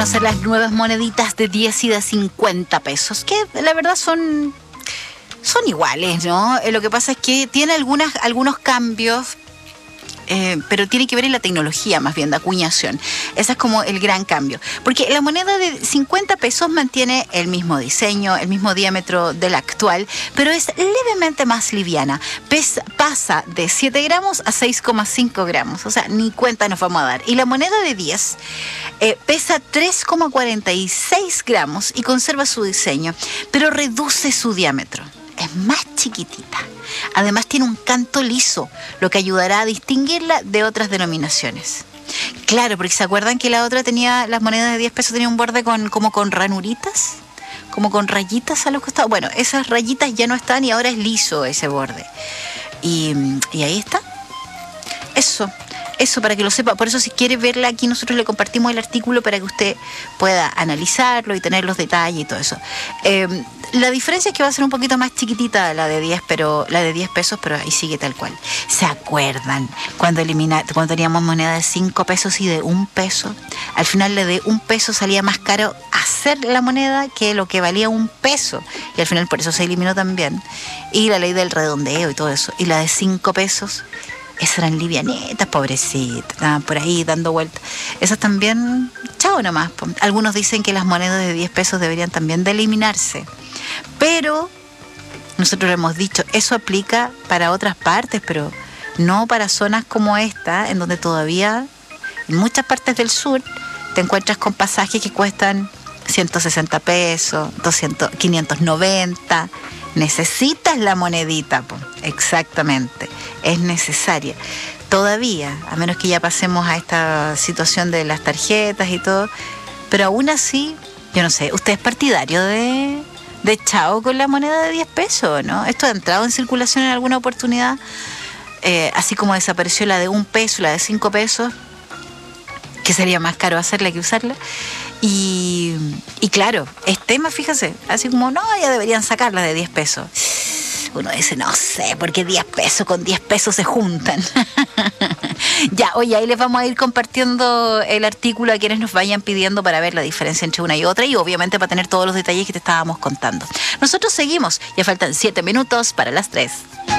Hacer las nuevas moneditas de 10 y de 50 pesos, que la verdad son iguales, ¿no? Lo que pasa es que tiene algunos cambios, pero tiene que ver en la tecnología, más bien, de acuñación. Ese es como el gran cambio. Porque la moneda de 50 pesos mantiene el mismo diseño, el mismo diámetro de la actual, pero es levemente más liviana. Pasa de 7 gramos a 6,5 gramos. O sea, ni cuenta nos vamos a dar. Y la moneda de 10 pesa 3,46 gramos y conserva su diseño, pero reduce su diámetro. Es más chiquitita. Además tiene un canto liso, lo que ayudará a distinguirla de otras denominaciones. Claro, porque ¿se acuerdan que la otra tenía, las monedas de 10 pesos tenía un borde como con ranuritas? Como con rayitas a los costados. Bueno, esas rayitas ya no están y ahora es liso ese borde. Y ahí está. Eso para que lo sepa. Por eso, si quiere verla aquí, nosotros le compartimos el artículo para que usted pueda analizarlo y tener los detalles y todo eso. La diferencia es que va a ser un poquito más chiquitita la de 10 pesos, pero ahí sigue tal cual. ¿Se acuerdan cuando teníamos moneda de 5 pesos y de 1 peso? Al final la de 1 peso salía más caro hacer la moneda que lo que valía 1 peso. Y al final por eso se eliminó también. Y la ley del redondeo y todo eso. Y la de 5 pesos... esas eran livianetas, pobrecitas, estaban por ahí dando vueltas. Esas también, chao nomás. Algunos dicen que las monedas de 10 pesos deberían también de eliminarse. Pero nosotros le hemos dicho, eso aplica para otras partes, pero no para zonas como esta, en donde todavía en muchas partes del sur te encuentras con pasajes que cuestan 160 pesos, 590. Necesitas la monedita, exactamente, es necesaria. Todavía, a menos que ya pasemos a esta situación de las tarjetas y todo, pero aún así, yo no sé, ¿usted es partidario de chao con la moneda de 10 pesos, no? ¿Esto ha entrado en circulación en alguna oportunidad? Así como desapareció la de 1 peso, la de 5 pesos, que sería más caro hacerla que usarla. Y claro, es tema, fíjese, así como, no, ya deberían sacarla de 10 pesos. Uno dice, no sé, porque 10 pesos con 10 pesos se juntan. Ya, oye, ahí les vamos a ir compartiendo el artículo a quienes nos vayan pidiendo para ver la diferencia entre una y otra y obviamente para tener todos los detalles que te estábamos contando. Nosotros seguimos, ya faltan 7 minutos para las 3.